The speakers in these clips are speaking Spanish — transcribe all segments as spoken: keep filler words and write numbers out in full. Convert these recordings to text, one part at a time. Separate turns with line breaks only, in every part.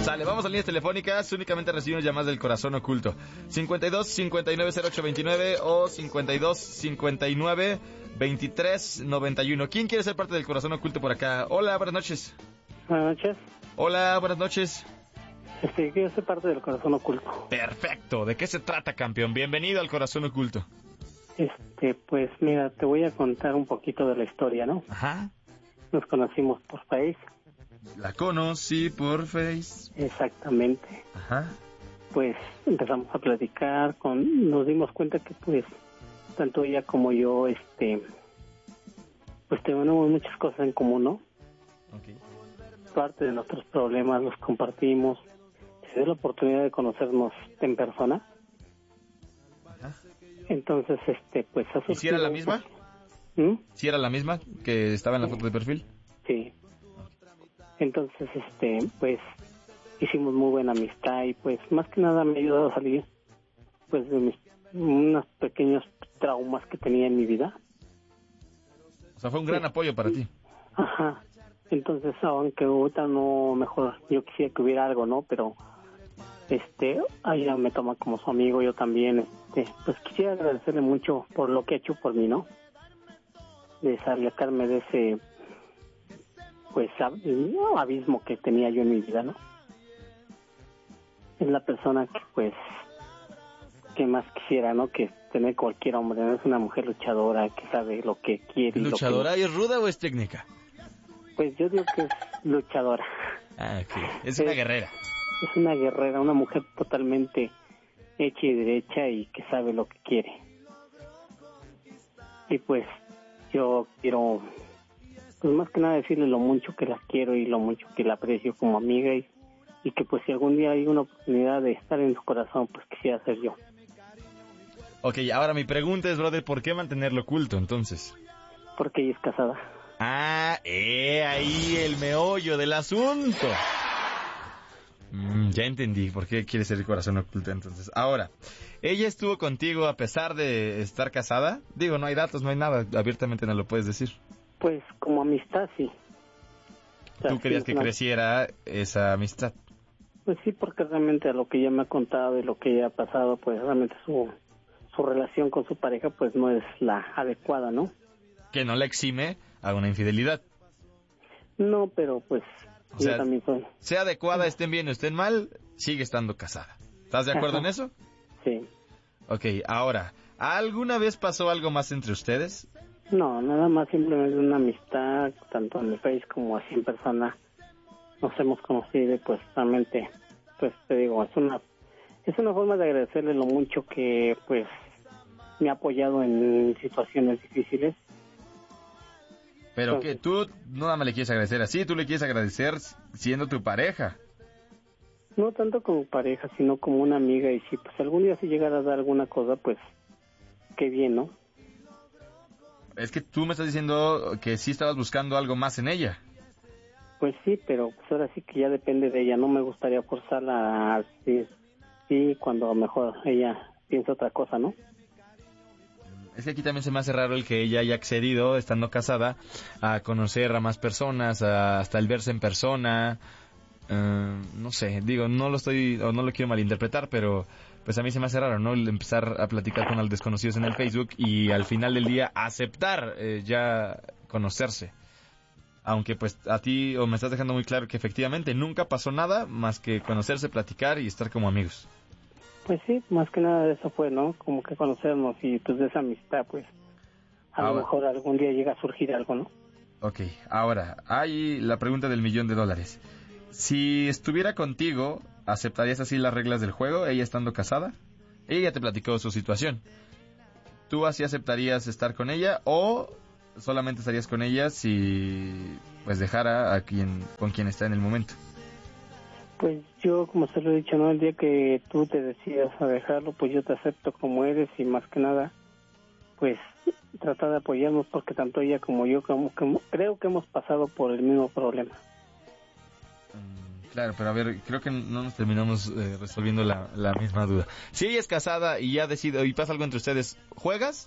Sale, vamos a líneas telefónicas. Únicamente recibimos llamadas del corazón oculto. cincuenta y dos, cincuenta y nueve, cero ocho veintinueve o cincuenta y dos, cincuenta y nueve, veintitrés, noventa y uno. ¿Quién quiere ser parte del corazón oculto por acá? Hola, buenas noches.
Buenas noches.
Hola, buenas noches.
Este, quiero ser parte del corazón oculto.
Perfecto. ¿De qué se trata, campeón? Bienvenido al corazón oculto.
Este, pues mira, te voy a contar un poquito de la historia, ¿no?
Ajá.
Nos conocimos por Face.
La conocí por Face.
Exactamente.
Ajá.
Pues empezamos a platicar, con, nos dimos cuenta que pues tanto ella como yo, este, pues tenemos muchas cosas en común, ¿no?
Okay.
Parte de nuestros problemas los compartimos. Se dio la oportunidad de conocernos en persona.
Ajá.
Entonces, este, pues...
¿Y si era la misma?
¿Mm?
¿Si era la misma que estaba en la foto de perfil?
Sí. Entonces, este, pues, hicimos muy buena amistad y pues, más que nada me ha ayudado a salir, pues, de mis, unos pequeños traumas que tenía en mi vida.
O sea, fue un gran
Sí.
apoyo para ti.
Ajá. Entonces, aunque ahorita no, mejor, yo quisiera que hubiera algo, ¿no? Pero, este, ella me toma como su amigo, yo también, este, pues quisiera agradecerle mucho por lo que ha hecho por mí, ¿no? De sacarme de ese, pues, ab- abismo que tenía yo en mi vida, ¿no? Es la persona que, pues, que más quisiera, ¿no? Que tener cualquier hombre, ¿no? Es una mujer luchadora que sabe lo que quiere.
¿Es
y
luchadora
lo que...
y es ruda o es técnica?
Pues yo digo que es luchadora.
Ah, ok. Es una
Es-
guerrera.
Es una guerrera, una mujer totalmente hecha y derecha y que sabe lo que quiere. Y pues yo quiero, pues más que nada decirle lo mucho que la quiero y lo mucho que la aprecio como amiga y, y que pues si algún día hay una oportunidad de estar en su corazón, pues quisiera ser yo.
Ok, ahora mi pregunta es, brother, ¿por qué mantenerlo oculto entonces?
Porque ella es casada.
Ah, eh, ahí el meollo del asunto. Mm, ya entendí por qué quiere ser el corazón oculto entonces. Ahora, ¿ella estuvo contigo a pesar de estar casada? Digo, no hay datos, no hay nada, abiertamente no lo puedes decir.
Pues como amistad, sí. O sea,
¿Tú querías
sí,
que
una-
creciera esa amistad?
Pues sí, porque realmente a lo que ella me ha contado y lo que ella ha pasado, pues realmente su, su relación con su pareja pues no es la adecuada, ¿no?
Que no la exime a una infidelidad.
No, pero pues
O
yo
sea,
también soy.
sea adecuada, estén bien o estén mal, sigue estando casada. ¿Estás de acuerdo en eso?
Sí.
Ok, ahora, ¿alguna vez pasó algo más entre ustedes?
No, nada más simplemente una amistad, tanto en el Face como así en persona. Nos hemos conocido y pues realmente, pues te digo, es una es una forma de agradecerle lo mucho que pues me ha apoyado en situaciones difíciles.
Pero
Entonces,
que tú no nada más le quieres agradecer así, tú le quieres agradecer siendo tu pareja.
no tanto como pareja, sino como una amiga y si pues algún día se llegara a dar alguna cosa, pues qué bien, ¿no?
Es que tú me estás diciendo que sí estabas buscando algo más en ella.
Pues sí, pero pues ahora sí que ya depende de ella. No me gustaría forzarla a decir sí cuando a lo mejor ella piensa otra cosa, ¿no?
Es que aquí también se me hace raro el que ella haya accedido, estando casada, a conocer a más personas, a- hasta el verse en persona. Eh, no sé, digo, no lo estoy, o no lo quiero malinterpretar, pero pues a mí se me hace raro, ¿no? El empezar a platicar con los desconocidos en el Facebook y al final del día aceptar eh, ya conocerse. Aunque pues a ti, o me estás dejando muy claro que efectivamente nunca pasó nada más que conocerse, platicar y estar como amigos.
Pues sí, más que nada de eso fue, ¿no? Como que conocernos y pues de esa amistad, pues a
Ah,
lo
bueno.
mejor algún día llega a surgir algo, ¿no?
Ok, ahora, hay la pregunta del millón de dólares. Si estuviera contigo, ¿aceptarías así las reglas del juego, ella estando casada? Ella ya te platicó su situación. ¿Tú así aceptarías estar con ella o solamente estarías con ella si pues dejara a quien con quien está en el momento?
Pues yo, como se lo he dicho, ¿no? El día que tú te decidas a dejarlo, pues yo te acepto como eres y más que nada, pues trata de apoyarnos porque tanto ella como yo como, como creo que hemos pasado por el mismo problema.
Mm, claro, pero a ver, creo que no nos terminamos eh, resolviendo la, la misma duda. Si ella es casada y ya decide, y pasa algo entre ustedes, ¿juegas?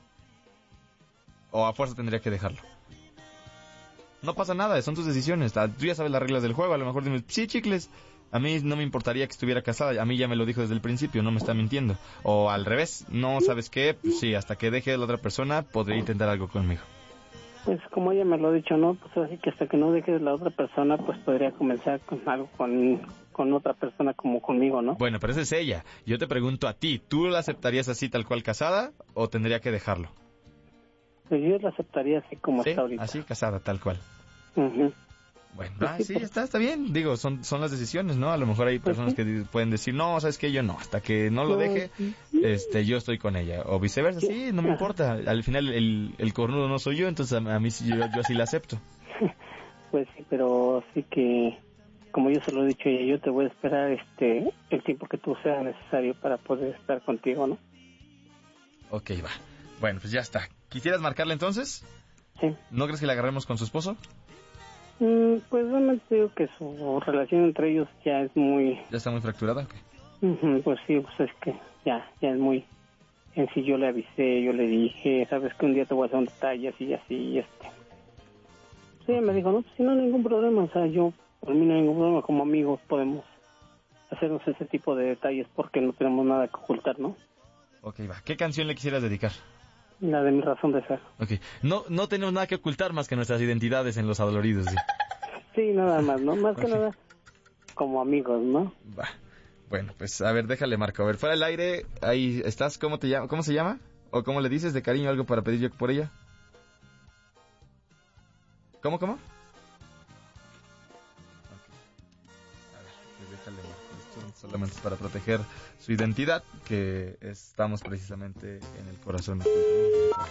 ¿O a fuerza tendría que dejarlo? No pasa nada, son tus decisiones. Ah, tú ya sabes las reglas del juego, a lo mejor dime, sí, chicles, A mí no me importaría que estuviera casada, a mí ya me lo dijo desde el principio, no me está mintiendo. O al revés, no, ¿sabes qué? Pues sí, hasta que deje a la otra persona, podría intentar algo conmigo.
Pues como ella me lo ha dicho, ¿no? Pues así que hasta que no dejes la otra persona, pues podría comenzar con algo con, con otra persona como conmigo, ¿no?
Bueno, pero esa es ella. Yo te pregunto a ti, ¿tú la aceptarías así tal cual casada o tendría que dejarlo?
Pues yo la aceptaría así como
¿Sí?
está ahorita.
Así, casada, tal cual.
Uh-huh.
Bueno,
Pues
ah,
sí,
sí,
pues-
está, está bien. Digo, son, son las decisiones, ¿no? A lo mejor hay
Pues
personas
sí.
que di- pueden decir, no, ¿sabes qué? Yo no. Hasta que no lo
No,
deje,
sí.
este, yo estoy con ella. O viceversa, sí, no me
Ajá.
importa. Al final el, el cornudo no soy yo, entonces a, a mí sí, yo, yo así la acepto.
Pues sí, pero sí que, como yo se lo he dicho a ella, yo te voy a esperar este el tiempo que tú sea necesario para poder estar contigo, ¿no?
Ok, va. Bueno, pues ya está. ¿Quisieras marcarle entonces?
Sí.
¿No crees que la agarremos con su esposo?
Mm, pues realmente digo que su relación entre ellos ya es muy...
¿Ya está muy fracturada? Ok.
Ujú, pues sí, pues es que ya, ya es muy... En sí yo le avisé, yo le dije, sabes que un día te voy a hacer un detalle así y así, y este... Sí, me dijo, no, pues si no hay ningún problema, o sea, yo, por mí no hay ningún problema, como amigos podemos hacernos ese tipo de detalles porque no tenemos nada que ocultar, ¿no?
Ok, va. ¿Qué canción le quisieras dedicar?
La de mi razón de ser.
Ok. No, no tenemos nada que ocultar más que nuestras identidades en los adoloridos. ¿Sí?
Sí, nada más, ¿no? Más que
Ok.
nada como amigos, ¿no?
Va. Bueno, pues a ver, déjale marco. A ver, fuera del aire, ahí estás. ¿Cómo te llama? ¿Cómo se llama? ¿O cómo le dices de cariño algo para pedir yo por ella? ¿Cómo, cómo? Ok. A ver, pues déjale marco. Esto solamente es para proteger su identidad, que estamos precisamente en el corazón.